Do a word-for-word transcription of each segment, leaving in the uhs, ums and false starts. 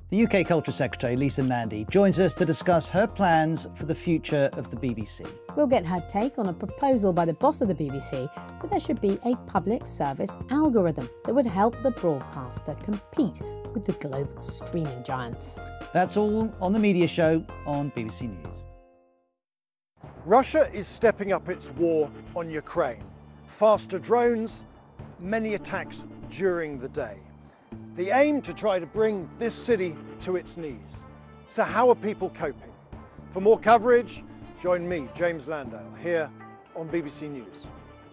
The U K Culture Secretary, Lisa Nandy, joins us to discuss her plans for the future of the B B C. We'll get her take on a proposal by the boss of the B B C that there should be a public service algorithm that would help the broadcaster compete with the global streaming giants. That's all on The Media Show on B B C News. Russia is stepping up its war on Ukraine. Faster drones, many attacks during the day. The aim to try to bring this city to its knees. So how are people coping? For more coverage, join me, James Landale, here on B B C News.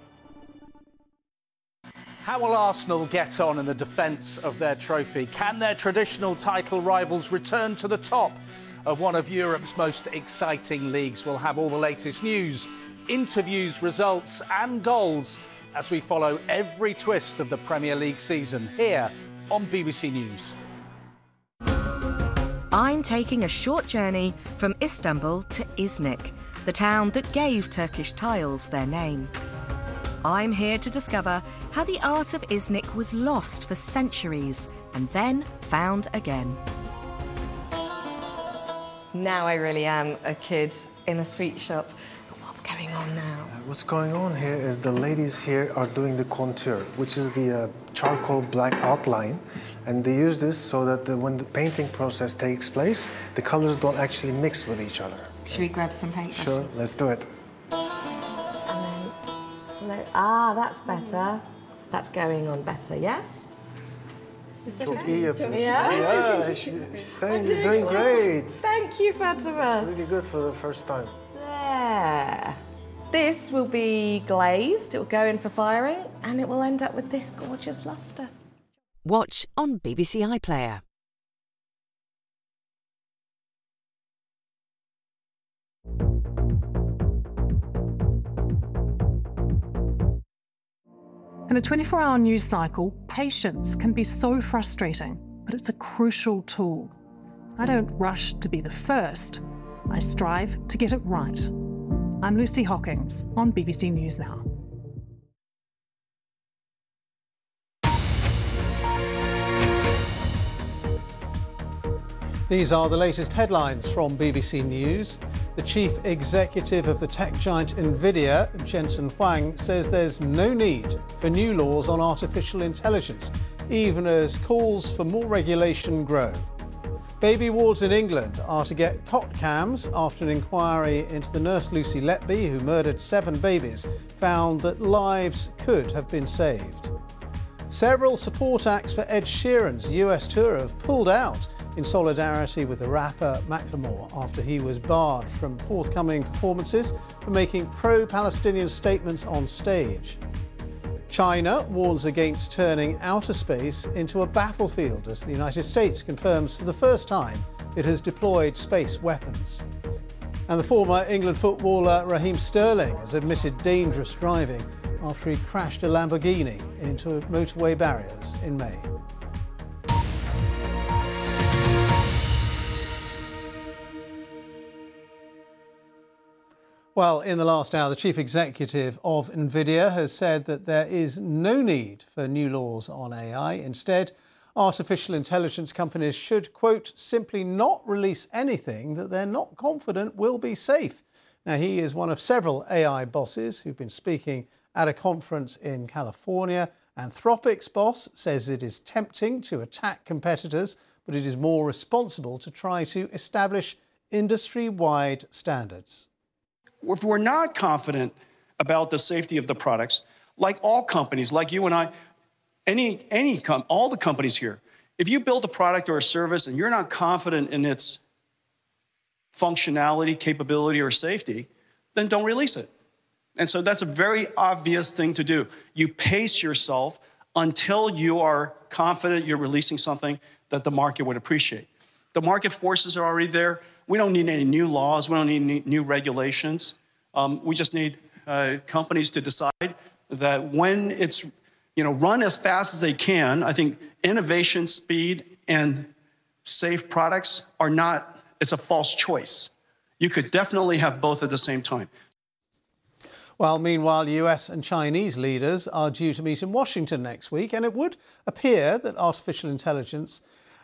How will Arsenal get on in the defence of their trophy? Can their traditional title rivals return to the top of one of Europe's most exciting leagues? We'll have all the latest news, interviews, results and goals as we follow every twist of the Premier League season here on B B C News. I'm taking a short journey from Istanbul to Iznik, the town that gave Turkish tiles their name. I'm here to discover how the art of Iznik was lost for centuries and then found again. Now I really am a kid in a sweet shop. What's going on now? Uh, what's going on here is the ladies here are doing the contour, which is the uh, charcoal black outline. And they use this so that the, when the painting process takes place, the colors don't actually mix with each other. Should we grab some paint? Sure, let's do it. And then slow. Ah, that's better. That's going on better, yes? Is this okay? Yeah, yeah, she's saying you're doing great. Thank you, Fatima. It's really good for the first time. There. This will be glazed, it will go in for firing, and it will end up with this gorgeous lustre. Watch on B B C iPlayer. In a twenty-four hour news cycle, patience can be so frustrating, but it's a crucial tool. I don't rush to be the first. I strive to get it right. I'm Lucy Hockings on B B C News Now. These are the latest headlines from B B C News. The chief executive of the tech giant Nvidia, Jensen Huang, says there's no need for new laws on artificial intelligence, even as calls for more regulation grow. Baby wards in England are to get cot cams after an inquiry into the nurse Lucy Letby, who murdered seven babies, found that lives could have been saved. Several support acts for Ed Sheeran's U S tour have pulled out in solidarity with the rapper Macklemore after he was barred from forthcoming performances for making pro-Palestinian statements on stage. China warns against turning outer space into a battlefield as the United States confirms for the first time it has deployed space weapons. And the former England footballer Raheem Sterling has admitted dangerous driving after he crashed a Lamborghini into motorway barriers in May. Well, in the last hour, the chief executive of Nvidia has said that there is no need for new laws on A I. Instead, artificial intelligence companies should, quote, simply not release anything that they're not confident will be safe. Now, he is one of several A I bosses who've been speaking at a conference in California. Anthropic's boss says it is tempting to attack competitors, but it is more responsible to try to establish industry-wide standards. If we're not confident about the safety of the products, like all companies, like you and I, any, any com all the companies here, if you build a product or a service and you're not confident in its functionality, capability, or safety, then don't release it. And so that's a very obvious thing to do. You pace yourself until you are confident you're releasing something that the market would appreciate. The market forces are already there. We don't need any new laws. We don't need any new regulations. Um, we just need uh, companies to decide that when it's, you know, run as fast as they can. I think innovation, speed, and safe products are not, it's a false choice. You could definitely have both at the same time. Well, meanwhile, U S and Chinese leaders are due to meet in Washington next week, and it would appear that artificial intelligence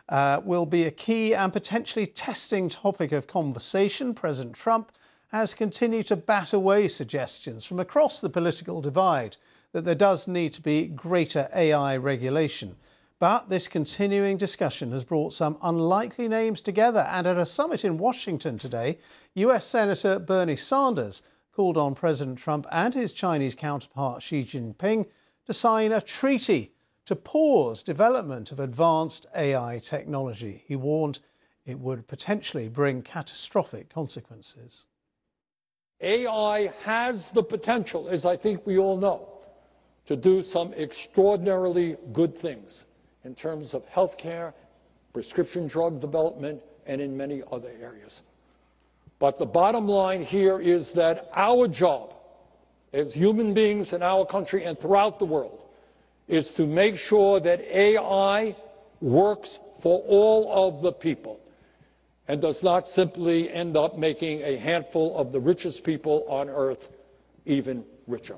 uh, will be a key and potentially testing topic of conversation. President Trump has continued to bat away suggestions from across the political divide that there does need to be greater A I regulation. But this continuing discussion has brought some unlikely names together, and at a summit in Washington today, U S Senator Bernie Sanders called on President Trump and his Chinese counterpart Xi Jinping to sign a treaty to pause development of advanced A I technology. He warned it would potentially bring catastrophic consequences. A I has the potential, as I think we all know, to do some extraordinarily good things in terms of healthcare, prescription drug development, and in many other areas. But the bottom line here is that our job as human beings in our country and throughout the world is to make sure that A I works for all of the people and does not simply end up making a handful of the richest people on earth even richer.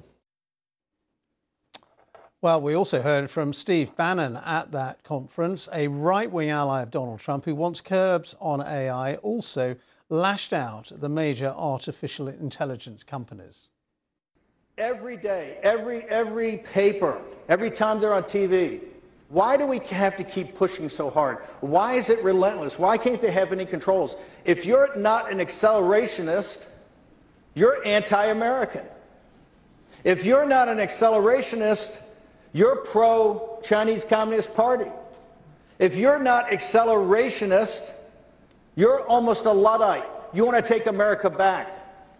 Well, we also heard from Steve Bannon at that conference, a right-wing ally of Donald Trump who wants curbs on A I, also lashed out at the major artificial intelligence companies. Every day, every, every paper, every time they're on T V, why do we have to keep pushing so hard? Why is it relentless? Why can't they have any controls? If you're not an accelerationist, you're anti-American. If you're not an accelerationist, you're pro-Chinese Communist Party. If you're not accelerationist, you're almost a Luddite. You want to take America back.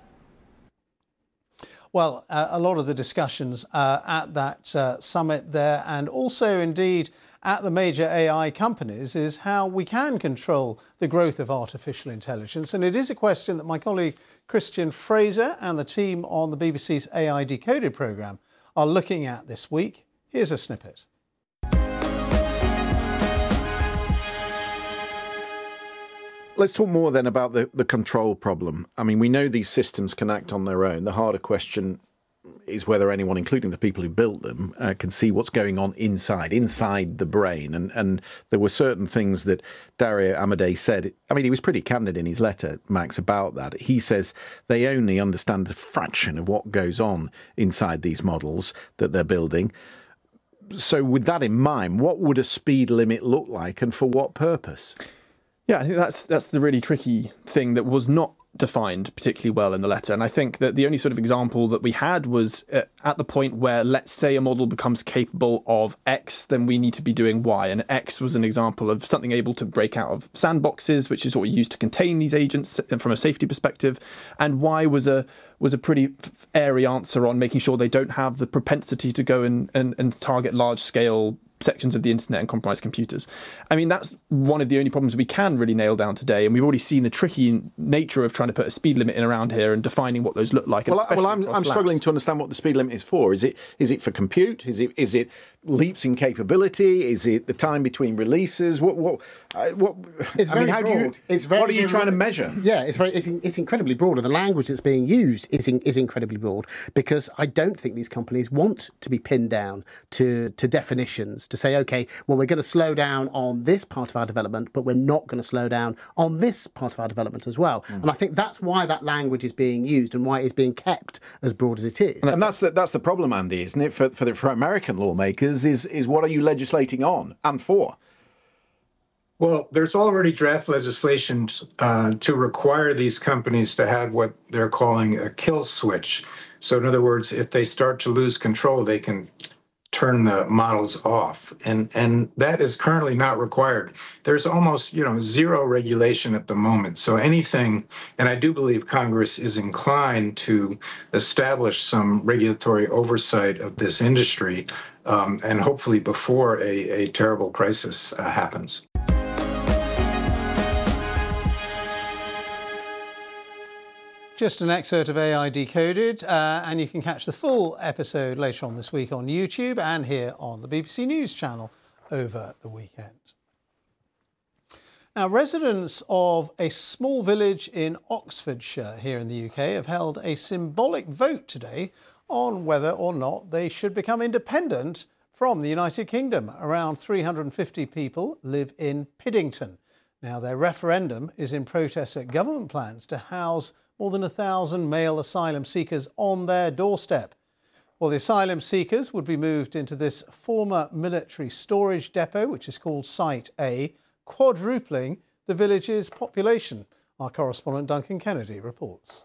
Well, uh, a lot of the discussions uh, at that uh, summit there, and also indeed at the major A I companies, is how we can control the growth of artificial intelligence. And it is a question that my colleague Christian Fraser and the team on the B B C's A I Decoded programme are looking at this week. Here's a snippet. Let's talk more then about the, the control problem. I mean, we know these systems can act on their own. The harder question is whether anyone, including the people who built them, uh, can see what's going on inside, inside the brain. And, and there were certain things that Dario Amodei said. I mean, he was pretty candid in his letter, Max, about that. He says they only understand a fraction of what goes on inside these models that they're building. So with that in mind, what would a speed limit look like and for what purpose? Yeah, I think that's that's the really tricky thing that was not defined particularly well in the letter. And I think that the only sort of example that we had was uh, at the point where, let's say a model becomes capable of X, then we need to be doing Y. And X was an example of something able to break out of sandboxes, which is what we use to contain these agents from a safety perspective. And Y was a was a pretty airy answer on making sure they don't have the propensity to go and, and, and target large-scale sections of the internet and compromise computers. I mean, that's one of the only problems we can really nail down today. And we've already seen the tricky nature of trying to put a speed limit in around here and defining what those look like. Well, I, well I'm, I'm struggling to understand what the speed limit is for. Is it is it for compute? Is it is it leaps in capability? Is it the time between releases? What what? Uh, what it's I very mean, how broad. do you? It's very, what are you trying to measure? Yeah, it's very it's, it's incredibly broad, and the language that's being used is in, is incredibly broad, because I don't think these companies want to be pinned down to to definitions to say, okay, well, we're going to slow down on this part of our development, but we're not going to slow down on this part of our development as well. Mm. And I think that's why that language is being used and why it is being kept as broad as it is. And that's the, that's the problem, Andy, isn't it, for for, the, for American lawmakers? Is is what are you legislating on and for? Well, there's already draft legislation uh, to require these companies to have what they're calling a kill switch. So in other words, if they start to lose control, they can turn the models off. And, and that is currently not required. There's almost, you know, zero regulation at the moment. So anything, and I do believe Congress is inclined to establish some regulatory oversight of this industry, um, and hopefully before a, a terrible crisis uh, happens. Just an excerpt of A I Decoded, uh, and you can catch the full episode later on this week on YouTube and here on the B B C News channel over the weekend. Now, residents of a small village in Oxfordshire here in the U K have held a symbolic vote today on whether or not they should become independent From the United Kingdom, around three hundred fifty people live in Piddington. Now, their referendum is in protest at government plans to house more than a thousand male asylum seekers on their doorstep. Well, the asylum seekers would be moved into this former military storage depot, which is called Site A, quadrupling the village's population. Our correspondent Duncan Kennedy reports.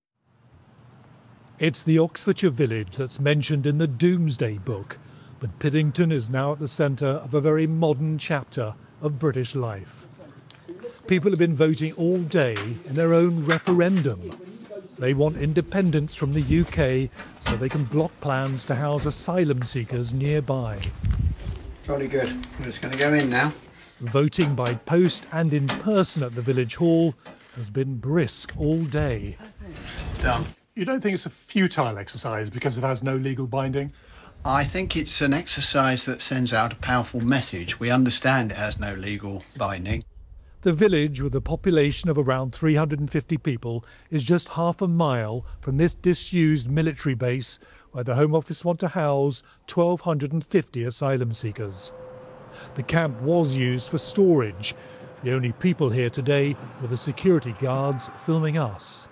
It's the Oxfordshire village that's mentioned in the Doomsday Book, but Piddington is now at the centre of a very modern chapter of British life. People have been voting all day in their own referendum. They want independence from the U K so they can block plans to house asylum seekers nearby. Jolly good. We're just going to go in now. Voting by post and in person at the village hall has been brisk all day. Done. You don't think it's a futile exercise because it has no legal binding? I think it's an exercise that sends out a powerful message. We understand it has no legal binding. The village, with a population of around three hundred fifty people, is just half a mile from this disused military base where the Home Office want to house one thousand two hundred fifty asylum seekers. The camp was used for storage. The only people here today were the security guards filming us.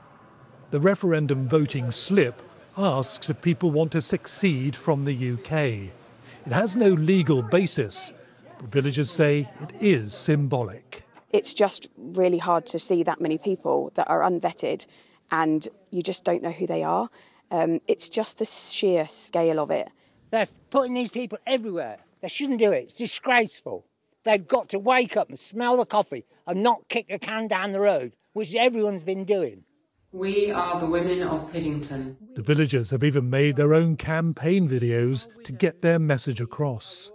The referendum voting slip asks if people want to secede from the U K. It has no legal basis, but villagers say it is symbolic. It's just really hard to see that many people that are unvetted and you just don't know who they are. Um, it's just the sheer scale of it. They're putting these people everywhere. They shouldn't do it. It's disgraceful. They've got to wake up and smell the coffee and not kick the can down the road, which everyone's been doing. We are the women of Piddington. The villagers have even made their own campaign videos to get their message across.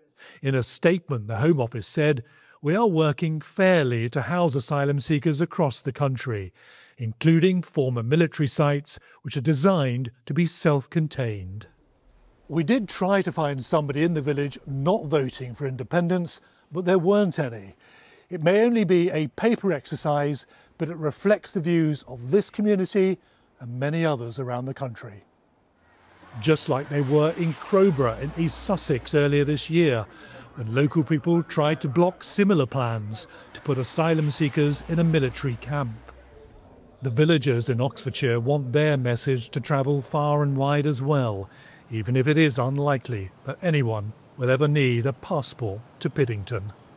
In a statement, the Home Office said, "We are working fairly to house asylum seekers across the country, including former military sites which are designed to be self-contained." We did try to find somebody in the village not voting for independence, but there weren't any. It may only be a paper exercise, but it reflects the views of this community and many others around the country. Just like they were in Crowborough in East Sussex earlier this year, when local people tried to block similar plans to put asylum seekers in a military camp. The villagers in Oxfordshire want their message to travel far and wide as well, even if it is unlikely that anyone will ever need a passport to Piddington.